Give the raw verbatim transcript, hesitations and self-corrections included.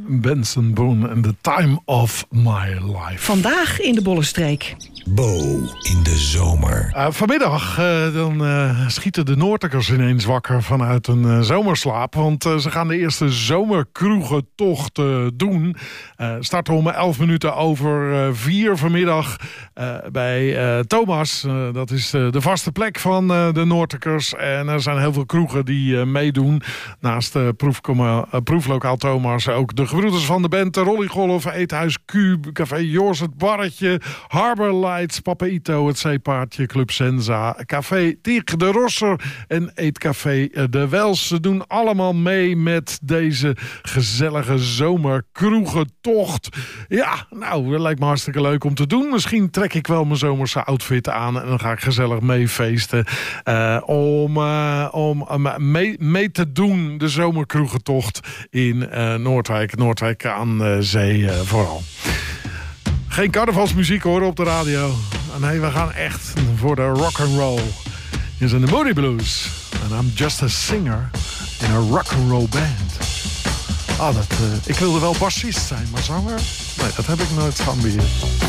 Benson Boone en The Time of My Life. Vandaag in de Bollenstreek. Bo in de zomer. Uh, vanmiddag uh, dan, uh, schieten de Noordelijkers ineens wakker vanuit een uh, zomerslaap. Want uh, ze gaan de eerste zomerkroegentocht uh, doen. Uh, starten om elf minuten over uh, vier vanmiddag uh, bij uh, Thomas. Uh, dat is uh, de vaste plek van uh, de Noordelijkers. En er zijn heel veel kroegen die uh, meedoen. Naast uh, proefkoma, uh, proeflokaal Thomas ook de gebroeders van de band, de Rollygolf, Eethuis Cube, Café Jors, het Barretje, Harbor Lights, Papaito, het Zeepaardje, Club Senza, Café Tig de Rosser en Eetcafé De Wels. Ze doen allemaal mee met deze gezellige zomerkroegentocht. Ja, nou, dat lijkt me hartstikke leuk om te doen. Misschien trek ik wel mijn zomerse outfit aan en dan ga ik gezellig mee feesten. Uh, om uh, om uh, mee, mee te doen, de zomerkroegentocht in uh, Noordwijk. Noordwijk aan de zee uh, vooral. Geen carnavalsmuziek horen op de radio. Nee, we gaan echt voor de rock and roll. Hier zijn de Moody Blues. And I'm just a singer in a rock and roll band. Ah, dat, uh, ik wilde wel bassist zijn, maar zanger? Nee, dat heb ik nooit geambieerd.